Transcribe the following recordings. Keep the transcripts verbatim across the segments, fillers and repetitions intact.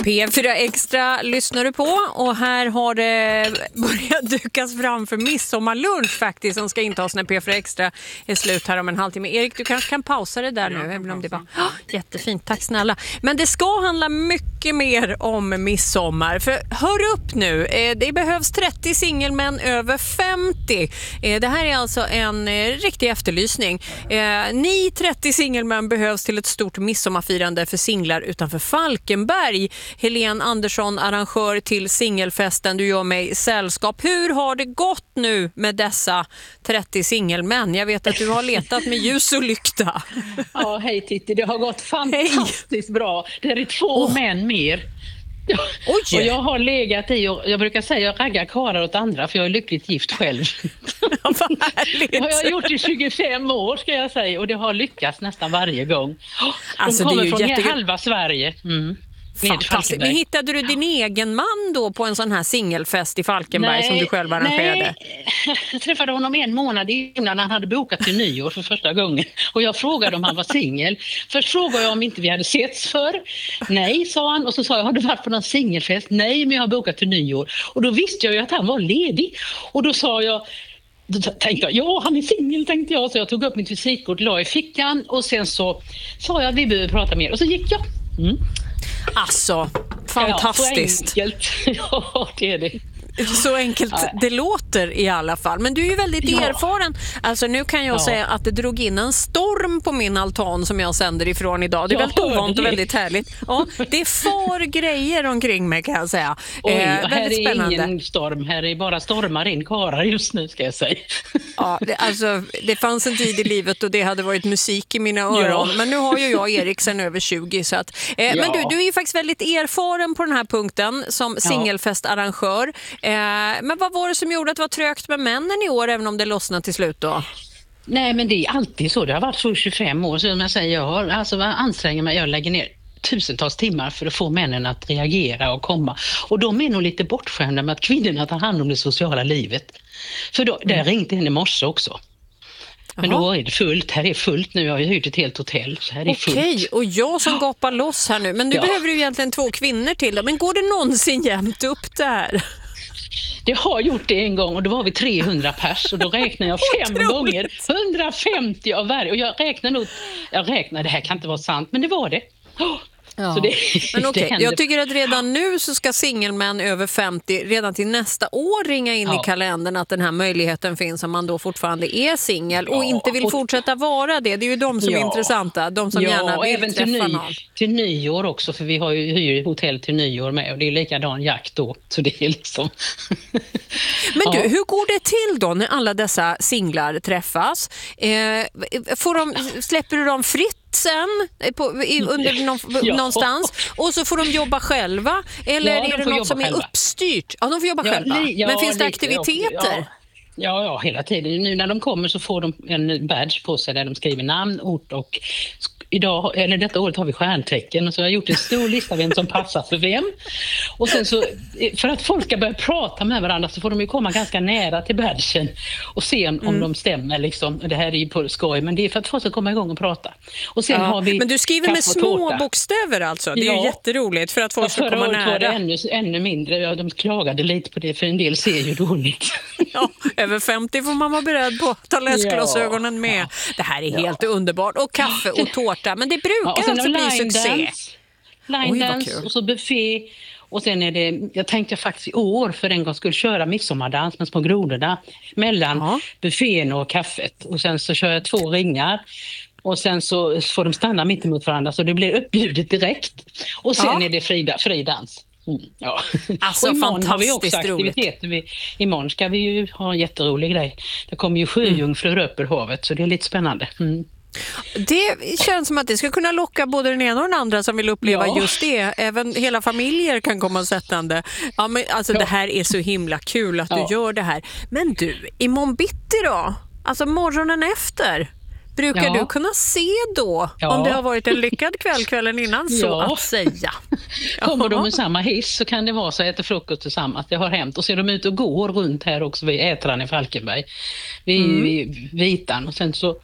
P fyra Extra lyssnar du på och här har det börjat dukas fram för midsommarlunch faktiskt som ska intas när P fyra Extra är slut här om en halvtimme. Erik, du kanske kan pausa det där nu, även om det var oh, jättefint, tack snälla. Men det ska handla mycket mer om midsommar, för hör upp nu, det behövs trettio singelmän över femtio. Det här är alltså en riktig efterlysning. Ni trettio singelmän behövs till ett stort midsommarfirande för singlar utanför Falkenberg. Helene Andersson, arrangör till singelfesten, du gör mig sällskap. Hur har det gått nu med dessa trettio singelmän? Jag vet att du har letat med ljus och lykta. Ja, hej Titti, det har gått fantastiskt hej. Bra. Det är två oh. män mer. Och jag har legat i, och jag brukar säga jag raggar karlar åt andra för jag är lyckligt gift själv. Ja, det har jag gjort i tjugofem år ska jag säga, och det har lyckats nästan varje gång. De alltså, kommer det är ju från jättegod... halva Sverige. Mm. Fantastiskt. Men hittade du din egen man då på en sån här singelfest i Falkenberg nej, som du själv arrangerade? Nej, jag träffade honom en månad innan han hade bokat till nyår för första gången. Och jag frågade om han var singel. Först frågade jag om inte vi hade setts för. Nej, sa han. Och så sa jag, har du varit på någon singelfest? Nej, men jag har bokat till nyår. Och då visste jag ju att han var ledig. Och då sa jag, då tänkte jag, ja han är singel tänkte jag. Så jag tog upp mitt visitkort, la i fickan. Och sen så sa jag att vi behöver prata mer. Och så gick jag. Mm. Alltså, fantastiskt. Ja, så enkelt. Ja, det är det. Så enkelt det låter i alla fall. Men du är ju väldigt ja. erfaren. Alltså nu kan jag ja. säga att det drog in en storm på min altan som jag sänder ifrån idag. Det är jag väldigt ovant det. och väldigt härligt. Ja, det är för grejer omkring mig kan jag säga. Oj, eh, här väldigt är spännande. ingen storm. Här är bara stormar in karar just nu ska jag säga. Ja, det, alltså, det fanns en tid i livet och det hade varit musik i mina öron. Ja. Men nu har ju jag Erik sen över tjugo. Så att, eh, ja. Men du, du är ju faktiskt väldigt erfaren på den här punkten som singelfestarrangör. Eh, men vad var det som gjorde att det var trögt med männen i år, även om det lossnade till slut då? Nej, men det är alltid så. Det har varit så tjugofem år. Så jag säger, jag har alltså anstränger mig, jag lägger ner tusentals timmar för att få männen att reagera och komma. Och de är nog lite bortskämda med att kvinnorna tar hand om det sociala livet. För då, där ringde henne i morse också. Men Aha. då är det fullt. Här är fullt nu. Jag har ju hyrt ett helt hotell. Så här är fullt. Okej, och jag som gapar loss här nu. Men nu ja. behöver du egentligen två kvinnor till. Då. Men går det någonsin jämnt upp där? Det har gjort det en gång och då var vi trehundra pers och då räknar jag fem gånger hundrafemtio av varje. Och jag räknar nog, jag räknar, det här kan inte vara sant, men det var det. Oh. Ja. Så det, men okej, okay. jag tycker att redan nu så ska singelmän över femtio redan till nästa år ringa in ja. i kalendern att den här möjligheten finns om man då fortfarande är singel och ja. inte vill fortsätta vara det. Det är ju de som ja. är intressanta, de som ja, gärna vill även träffa till ny, någon. Till nyår också, för vi har ju hyr hotell till nyår med och det är likadan jakt då, så det är liksom... Men du, ja. hur går det till då när alla dessa singlar träffas? Eh, får de, släpper du dem fritt sen på, i, under någon, ja. någonstans och så får de jobba själva eller ja, är det något som själva. är uppstyrt? Ja, de får jobba ja, själva. Li, ja, men finns det lite, aktiviteter? Ja. Ja, ja, hela tiden. Nu när de kommer så får de en badge på sig där de skriver namn, ort och idag, eller detta året har vi stjärntecken och så har jag gjort en stor lista vem som passar för vem. Och sen så, för att folk ska börja prata med varandra så får de ju komma ganska nära till badgen och se om, mm. om de stämmer liksom. Det här är ju på skoj, men det är för att folk ska komma igång och prata. Och sen ja, har vi men du skriver med små bokstäver alltså. Det är ja. ju jätteroligt för att folk ja, ska komma nära. Var det ännu, ännu mindre. Ja, de klagade lite på det för en del ser ju dåligt. Ja, över femtio får man vara beredd på att ta läsglasögonen ja. med. Det här är ja. helt underbart. Och kaffe och tårta. Men det brukar ja, alltså bli succé. Line dance och så buffé. Och sen är det, jag tänkte faktiskt i år för en gång skulle köra midsommardans med små grodorna mellan ja. buffén och kaffet. Och sen så kör jag två ringar. Och sen så får de stanna mitt emot varandra så det blir uppbjudet direkt. Och sen ja. är det fri, fri dans. Mm, ja. Alltså och imorgon har vi också roligt. aktiviteter. Vi, imorgon ska vi ju ha en jätterolig grej. Det kommer ju sjöjungfrur mm. upp ur havet så det är lite spännande. Mm. Det känns som att det ska kunna locka både den ena och den andra som vill uppleva ja. just det. Även hela familjer kan komma sättande. Ja, men alltså ja. det här är så himla kul att ja. du gör det här. Men du, imorgon bitti då? Alltså morgonen efter. Brukar ja. du kunna se då ja. om det har varit en lyckad kväll kvällen innan så ja. att säga? Kommer de med samma hiss så kan det vara så att äter frukost tillsammans. Det har hänt. Och så är de ute och går runt här också vid Ätran i Falkenberg. Vid, mm. vid Vitan. Och sen så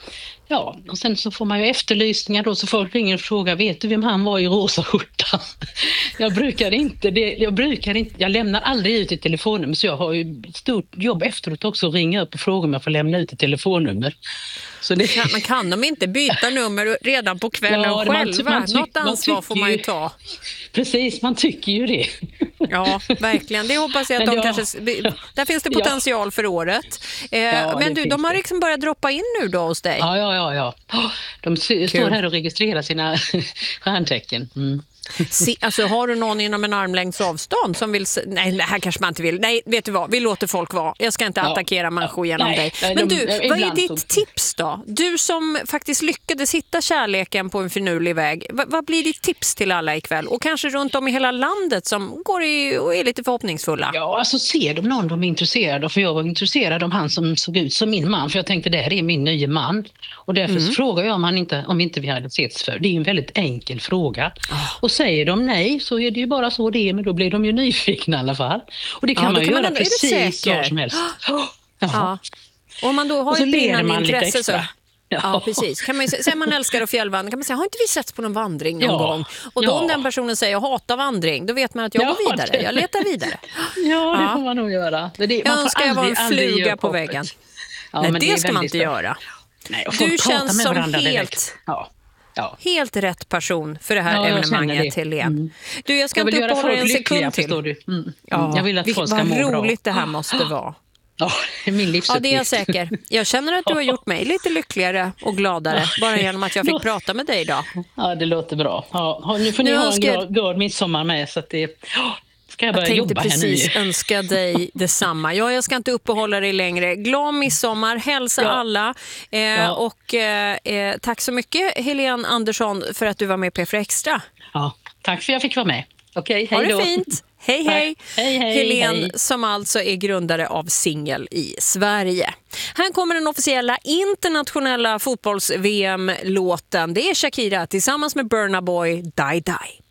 Ja, och sen så får man ju efterlysningar då, så folk ringer och frågar, vet du vem han var i rosa skjortan? Jag brukar inte, det, jag brukar inte, jag lämnar aldrig ut ett telefonnummer, så jag har ju stort jobb efteråt också, att ringa upp och fråga om jag får lämna ut ett telefonnummer. Så det... Man kan de inte byta nummer redan på kvällen ja, själva? Man, man tyck, Något ansvar man får man ju ta. Precis, man tycker ju det. Ja, verkligen. Det hoppas jag att men de jag... kanske... Där finns det potential ja. för året. Eh, ja, men du, de har liksom börjat droppa in nu då hos dig? Ja, ja, ja. ja. De Kul. står här och registrerar sina stjärntecken. Mm. Se, alltså har du någon inom en armlängds avstånd som vill... Nej, det här kanske man inte vill. Nej, vet du vad? Vi låter folk vara. Jag ska inte ja. attackera människor genom nej, dig. Men de, du, de, vad är ditt så... tips då? Du som faktiskt lyckades hitta kärleken på en finurlig väg. V- vad blir ditt tips till alla ikväll? Och kanske runt om i hela landet som går i, och är lite förhoppningsfulla. Ja, alltså ser de någon de är intresserade av. För jag var intresserad av han som såg ut som min man. För jag tänkte, det här är min nya man. Och därför mm. frågar jag om, han inte, om inte vi hade setts för. Det är en väldigt enkel fråga. Oh. Och säger de nej så är det ju bara så det är, men då blir de ju nyfikna i alla fall. Och det kan ja, man ju göra man, precis var som helst. Oh, ja. Och om man då har och så ett brinnande intresse så... Ja. ja, precis. Kan man ju säga man älskar och fjällvandring, kan man säga, har inte vi sett på någon vandring någon ja. gång? Och då ja. om den personen säger jag hatar vandring, då vet man att jag ja, går vidare, jag letar vidare. Ja, det får man nog göra. Det, det, jag önskar jag var en fluga på väggen. Ja, nej, men det, det ska man inte göra. Nej, du känns som helt... Ja. Ja. Helt rätt person för det här ja, evenemanget, Helene. Mm. Du, jag ska jag inte uppehålla en sekund lyckliga, till. Du. Mm. Ja. Jag vill att folk ska må bra. Vad roligt det här måste vara. Ja, det är min livsuppgift. Ja, det är jag säker. Jag känner att du har gjort mig lite lyckligare och gladare bara genom att jag fick prata med dig idag. Ja, det låter bra. Ja, nu får ni nu ha önskar... en glad midsommar med så att det... Ska jag, jag tänkte jobba precis önska dig detsamma. Ja, jag ska inte uppehålla dig längre. Glad midsommar, hälsa ja. alla. Eh, ja. Och eh, tack så mycket Helene Andersson för att du var med på P F Extra. Ja, tack för att jag fick vara med. Okej, hej då. Ha det fint. Hej, hej. hej, hej Helene hej. som alltså är grundare av Singel i Sverige. Här kommer den officiella internationella fotbolls-V M-låten. Det är Shakira tillsammans med Burna Boy, Die Die.